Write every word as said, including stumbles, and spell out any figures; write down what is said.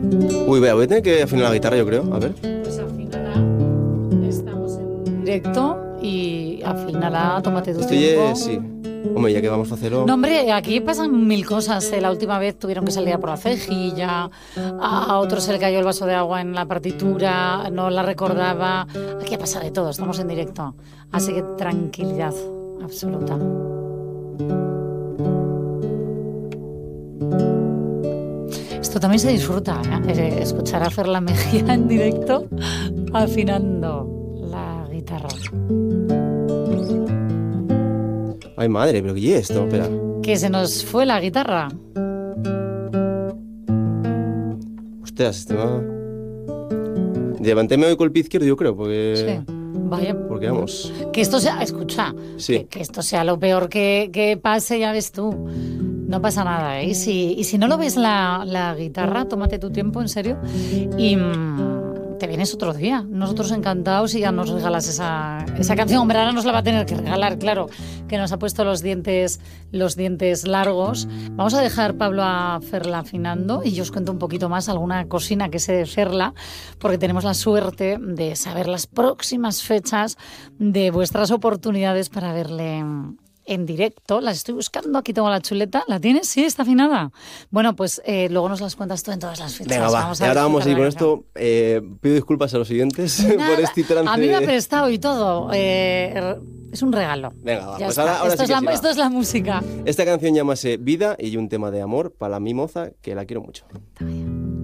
Uy, vea, voy a tener que afinar la guitarra, yo creo. A ver. Pues afínala. Estamos en directo y afínala, tómate tu Estoy, tiempo. eh, sí. Hombre, ya que vamos a hacerlo... No, hombre, aquí pasan mil cosas. Eh, La última vez tuvieron que salir a por la cejilla, a otro se le cayó el vaso de agua en la partitura, no la recordaba. Aquí ha pasado de todo, estamos en directo. Así que tranquilidad absoluta. Esto también se disfruta, ¿eh? Eh, escuchar a Fer La Mejía en directo afinando la guitarra. Ay, madre, pero ¿qué es esto? Espera. Que se nos fue la guitarra. Ostras, este va... Levantéme hoy con el pie izquierdo, yo creo, porque... Sí. Vaya. Porque vamos... Que esto sea, escucha, Sí. que, que esto sea lo peor que, que pase, ya ves tú. No pasa nada, ¿eh? Y si, y si no lo ves la, la guitarra, tómate tu tiempo, en serio, y mm, te vienes otro día. Nosotros encantados y ya nos regalas esa, esa canción. Hombre, ahora nos la va a tener que regalar, claro, que nos ha puesto los dientes, los dientes largos. Vamos a dejar, Pablo, a Ferla afinando y yo os cuento un poquito más, alguna cocina que sé de Ferla, porque tenemos la suerte de saber las próximas fechas de vuestras oportunidades para verle en directo. Las estoy buscando, aquí tengo la chuleta. ¿La tienes? Sí, está afinada. Bueno, pues eh, luego nos las cuentas tú en todas las fechas. Venga, va. Vamos Y ahora vamos a ir con la esto. Eh, pido disculpas a los siguientes Nada, por este trance. a mí me ha prestado y todo. Eh, es un regalo. Venga, va. Ya Pues está. ahora, ahora esto, sí es que la, sí, esto va. es la música. Esta canción llámase Vida y un tema de amor para mi moza, que la quiero mucho. Está bien.